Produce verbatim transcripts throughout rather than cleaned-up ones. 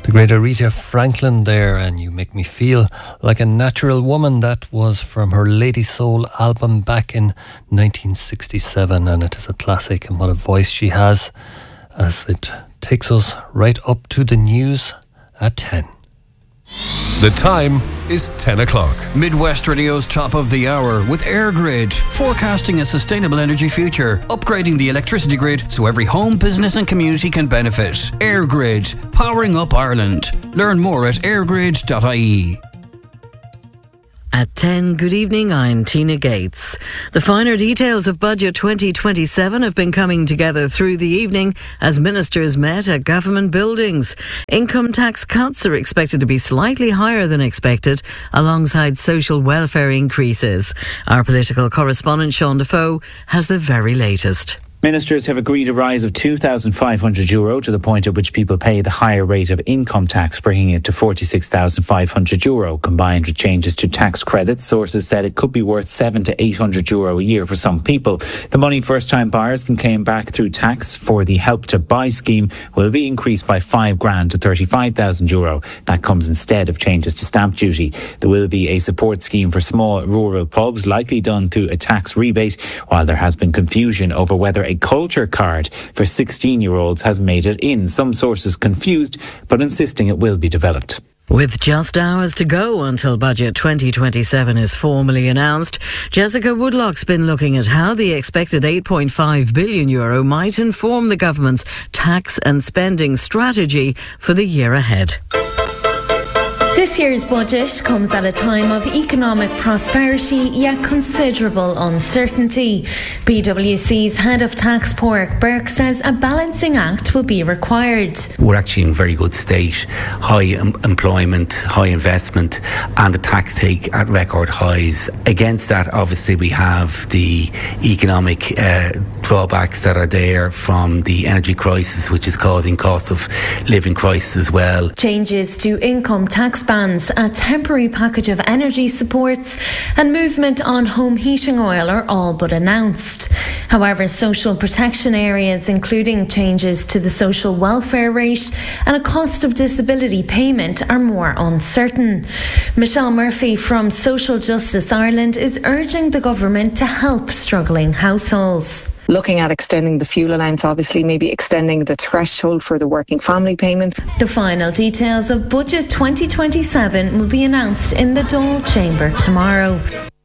The great Aretha Franklin there, and You Make Me Feel Like a Natural Woman. That was from her Lady Soul album back in nineteen sixty-seven, and it is a classic, and what a voice she has, as it takes us right up to the news at ten. The time is ten o'clock. Midwest Radio's top of the hour with EirGrid, forecasting a sustainable energy future, upgrading the electricity grid so every home, business and community can benefit. EirGrid, powering up Ireland. Learn more at airgrid dot I E. At ten, good evening, I'm Tina Gates. The finer details of Budget twenty twenty-seven have been coming together through the evening as ministers met at government buildings. Income tax cuts are expected to be slightly higher than expected, alongside social welfare increases. Our political correspondent Sean Defoe has the very latest. Ministers have agreed a rise of two thousand five hundred euro to the point at which people pay the higher rate of income tax, bringing it to forty-six thousand five hundred euro. Combined with changes to tax credits, sources said it could be worth seven to eight hundred euro a year for some people. The money first-time buyers can claim back through tax for the Help to Buy scheme will be increased by five grand to thirty-five thousand euro. That comes instead of changes to stamp duty. There will be a support scheme for small rural pubs, likely done through a tax rebate, while there has been confusion over whether a culture card for sixteen-year-olds has made it in. Some sources confused, but insisting it will be developed. With just hours to go until Budget twenty twenty-seven is formally announced, Jessica Woodlock's been looking at how the expected eight point five billion euro might inform the government's tax and spending strategy for the year ahead. This year's budget comes at a time of economic prosperity yet considerable uncertainty. B W C's head of tax, Pádraig Burke, says a balancing act will be required. We're actually in very good state. High em- employment, high investment and the tax take at record highs. Against that, obviously, we have the economic uh, drawbacks that are there from the energy crisis, which is causing cost of living crisis as well. Changes to income tax bans, a temporary package of energy supports and movement on home heating oil are all but announced. However, social protection areas, including changes to the social welfare rate and a cost of disability payment, are more uncertain. Michelle Murphy from Social Justice Ireland is urging the government to help struggling households. Looking at extending the fuel allowance, obviously maybe extending the threshold for the working family payments. The final details of Budget twenty twenty-seven will be announced in the Dáil Chamber tomorrow.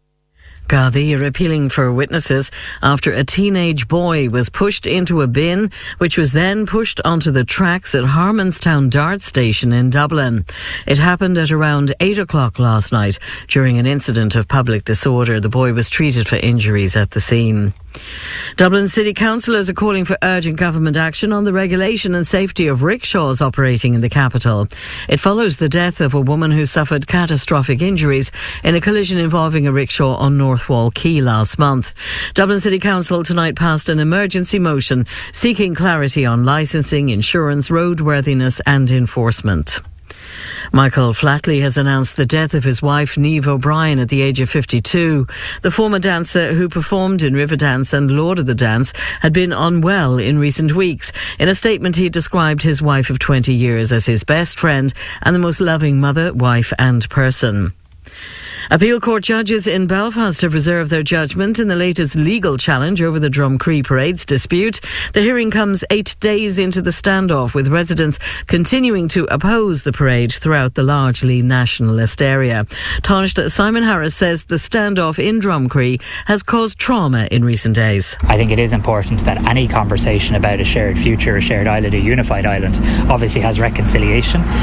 Gardaí are appealing for witnesses after a teenage boy was pushed into a bin, which was then pushed onto the tracks at Harmonstown Dart Station in Dublin. It happened at around eight o'clock last night during an incident of public disorder. The boy was treated for injuries at the scene. Dublin City Councillors are calling for urgent government action on the regulation and safety of rickshaws operating in the capital. It follows the death of a woman who suffered catastrophic injuries in a collision involving a rickshaw on North Wall Quay last month. Dublin City Council tonight passed an emergency motion seeking clarity on licensing, insurance, roadworthiness and enforcement. Michael Flatley has announced the death of his wife, Niamh O'Brien, at the age of fifty-two. The former dancer who performed in Riverdance and Lord of the Dance had been unwell in recent weeks. In a statement, he described his wife of twenty years as his best friend and the most loving mother, wife and person. Appeal Court judges in Belfast have reserved their judgment in the latest legal challenge over the Drumcree Parade's dispute. The hearing comes eight days into the standoff, with residents continuing to oppose the parade throughout the largely nationalist area. Taoiseach Simon Harris says the standoff in Drumcree has caused trauma in recent days. I think it is important that any conversation about a shared future, a shared island, a unified island, obviously has reconciliation um,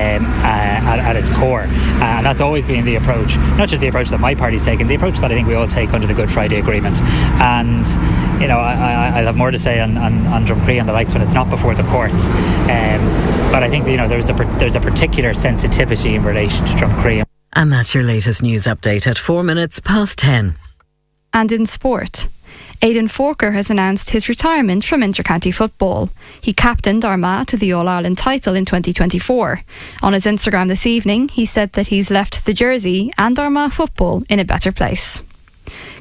uh, at, at its core. Uh, and that's always been the approach. Not just the approach that my party's taken, the approach that I think we all take under the Good Friday Agreement. And, you know, I, I, I'll have more to say on, on, on Drumcree and the likes when it's not before the courts. Um, but I think, you know, there's a, there's a particular sensitivity in relation to Drumcree. And that's your latest news update at four minutes past ten. And in sport, Aidan Forker has announced his retirement from intercounty football. He captained Armagh to the All-Ireland title in twenty twenty-four. On his Instagram this evening, he said that he's left the jersey and Armagh football in a better place.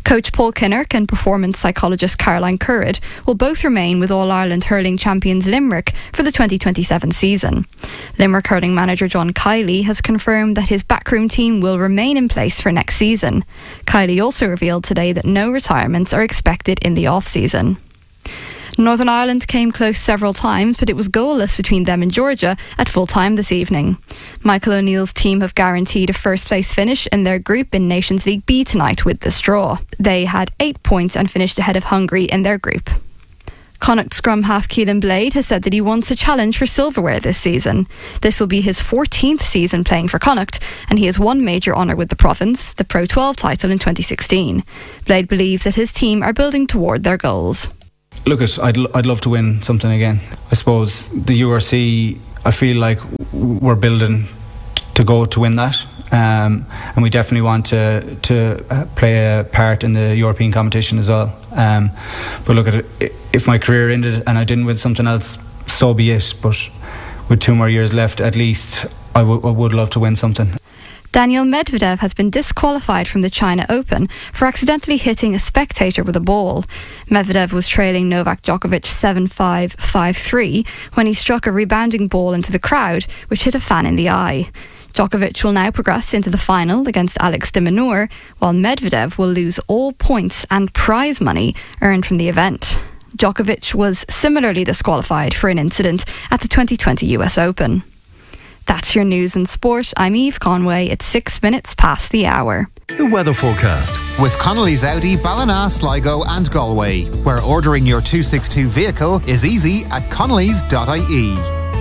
Coach Paul Kinnerk and performance psychologist Caroline Currid will both remain with All-Ireland hurling champions Limerick for the twenty twenty-seven season. Limerick hurling manager John Kiley has confirmed that his backroom team will remain in place for next season. Kiley also revealed today that no retirements are expected in the off-season. Northern Ireland came close several times, but it was goalless between them and Georgia at full time this evening. Michael O'Neill's team have guaranteed a first place finish in their group in Nations League B tonight with this draw. They had eight points and finished ahead of Hungary in their group. Connacht scrum half Keelan Blade has said that he wants a challenge for silverware this season. This will be his fourteenth season playing for Connacht, and he has one major honour with the province, the Pro twelve title in twenty sixteen. Blade believes that his team are building toward their goals. Look, it, I'd I'd love to win something again. I suppose the U R C, I feel like we're building to go to win that, um, and we definitely want to to play a part in the European competition as well. Um, but look at it, if my career ended and I didn't win something else, so be it. But with two more years left, at least I, w- I would love to win something. Daniil Medvedev has been disqualified from the China Open for accidentally hitting a spectator with a ball. Medvedev was trailing Novak Djokovic seven five, five three when he struck a rebounding ball into the crowd, which hit a fan in the eye. Djokovic will now progress into the final against Alex de Minaur, while Medvedev will lose all points and prize money earned from the event. Djokovic was similarly disqualified for an incident at the twenty twenty U S Open. That's your news and sport. I'm Eve Conway. It's six minutes past the hour. The weather forecast with Connolly's Audi, Ballina, Sligo and Galway, where ordering your two sixty-two vehicle is easy at connellys dot I E.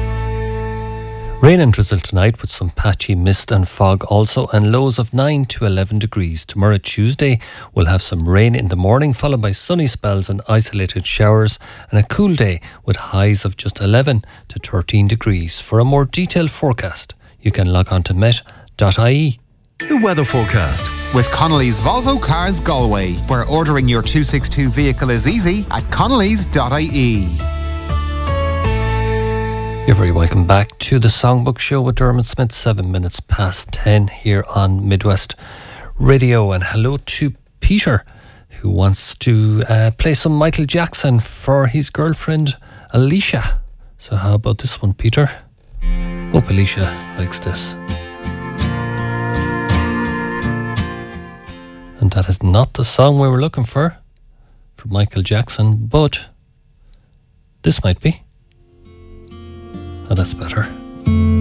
Rain and drizzle tonight with some patchy mist and fog also, and lows of nine to eleven degrees. Tomorrow Tuesday we'll have some rain in the morning, followed by sunny spells and isolated showers, and a cool day with highs of just eleven to thirteen degrees. For a more detailed forecast, you can log on to met dot I E. The weather forecast with Connolly's Volvo Cars Galway, where ordering your two sixty-two vehicle is easy at connellys dot I E. You're very welcome back to the Songbook Show with Dermot Smith, seven minutes past ten here on Midwest Radio. And hello to Peter, who wants to uh, play some Michael Jackson for his girlfriend Alicia. So how about this one, Peter? Hope Alicia likes this. And that is not the song we were looking for, for Michael Jackson, but this might be. Oh, that's better.